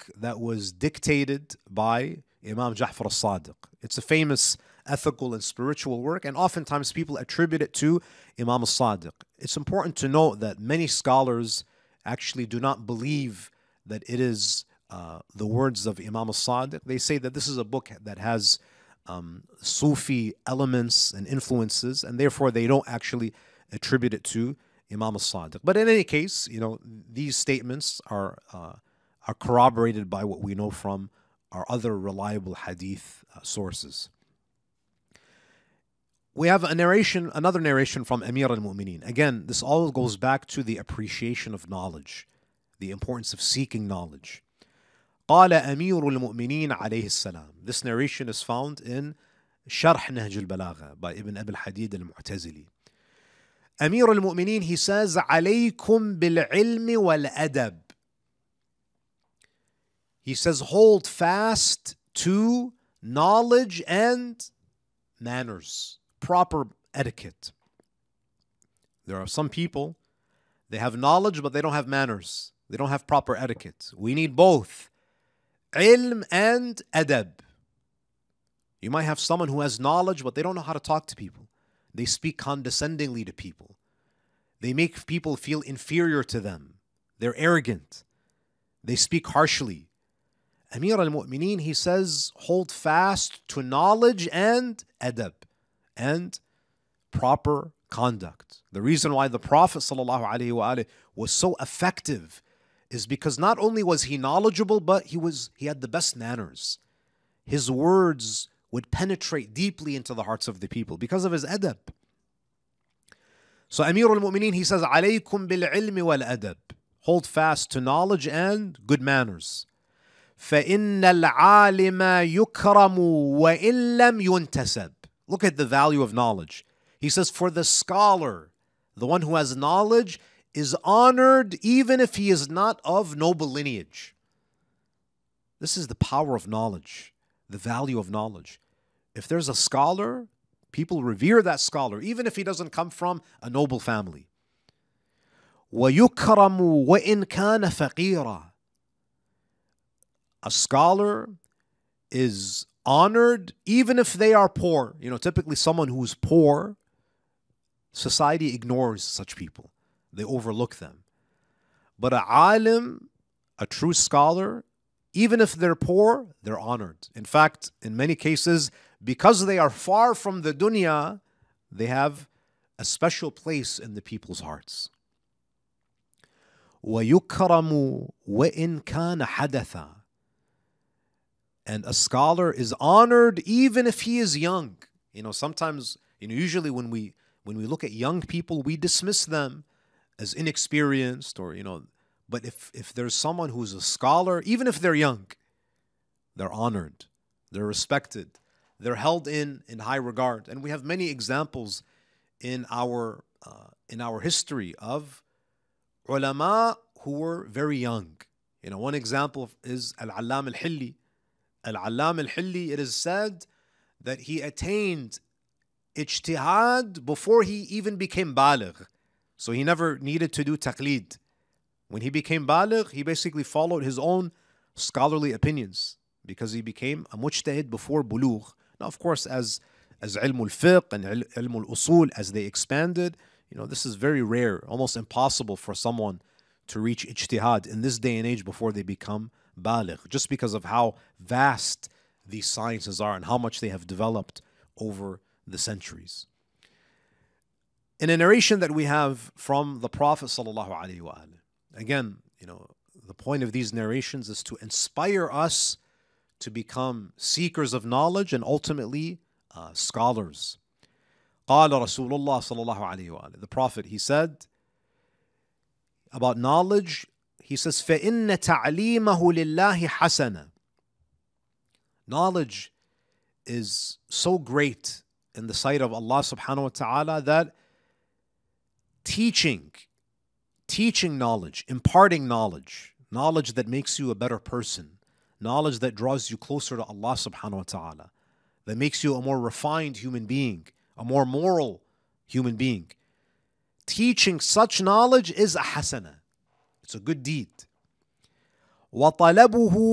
book that was dictated by Imam Ja'far al-Sadiq. It's a famous ethical and spiritual work, and oftentimes people attribute it to Imam al-Sadiq. It's important to note that many scholars actually do not believe that it is the words of Imam al-Sadiq. They say that this is a book that has Sufi elements and influences, and therefore they don't actually attribute it to Imam al-Sadiq. But in any case, these statements are corroborated by what we know from our other reliable hadith sources. We have another narration from Amir al-Mu'mineen. Again, this all goes back to the appreciation of knowledge, the importance of seeking knowledge. قال أمير المؤمنين عليه السلام. This narration is found in Sharh Nahj al-Balagha by Ibn Abi al-Hadid al-Mu'tazili. Amir al-Mu'mineen, he says, عليكم بالعلم والأدب. He says, hold fast to knowledge and manners, proper etiquette. There are some people, they have knowledge, but they don't have manners. They don't have proper etiquette. We need both, ilm and adab. You might have someone who has knowledge, but they don't know how to talk to people. They speak condescendingly to people. They make people feel inferior to them. They're arrogant. They speak harshly. Amir al-Mu'mineen, he says, hold fast to knowledge and adab, and proper conduct. The reason why the Prophet ﷺ was so effective is because not only was he knowledgeable, but he had the best manners. His words would penetrate deeply into the hearts of the people because of his adab. So Amir al-Mu'mineen, he says, عليكم بالعلم والأدب. Hold fast to knowledge and good manners. فَإِنَّ الْعَالِمَ يُكْرَمُ وَإِن لَمْ يُنْتَسَبْ. Look at the value of knowledge. He says, for the scholar, the one who has knowledge, is honored even if he is not of noble lineage. This is the power of knowledge, the value of knowledge. If there's a scholar, people revere that scholar, even if he doesn't come from a noble family. وَيُكْرَمُ وَإِن كَانَ فَقِيرًا. A scholar is honored even if they are poor. Typically someone who's poor, society ignores such people. They overlook them. But a alim, a true scholar, even if they're poor, they're honored. In fact, in many cases, because they are far from the dunya, they have a special place in the people's hearts. وَيُكْرَمُ وَإِن كَانَ حَدَثًا. And a scholar is honored even if he is young. Sometimes, usually when we look at young people, we dismiss them as inexperienced but if there's someone who's a scholar, even if they're young, they're honored, they're respected, they're held in high regard. And we have many examples in our history of ulama who were very young. One example is Al-Allam al-Hilli. Al-Allam al-Hilli, it is said that he attained ijtihad before he even became baligh. So he never needed to do taqleed. When he became baligh, he basically followed his own scholarly opinions because he became a mujtahid before bulugh. Now, of course, as ilm al-fiqh and ilm al-usul, as they expanded, this is very rare, almost impossible for someone to reach ijtihad in this day and age before they become baligh, just because of how vast these sciences are and how much they have developed over the centuries. In a narration that we have from the Prophet ﷺ, again, the point of these narrations is to inspire us to become seekers of knowledge and ultimately scholars. قال رسول الله صلى الله عليه وآله. The Prophet, he said about knowledge, he says, فَإِنَّ تَعْلِيمَهُ لِلَّهِ حَسَنًا. Knowledge is so great in the sight of Allah subhanahu wa ta'ala that teaching knowledge, imparting knowledge that makes you a better person, knowledge that draws you closer to Allah subhanahu wa ta'ala, that makes you a more refined human being, a more moral human being. Teaching such knowledge is a hasana. It's a good deed. وَطَلَبُهُ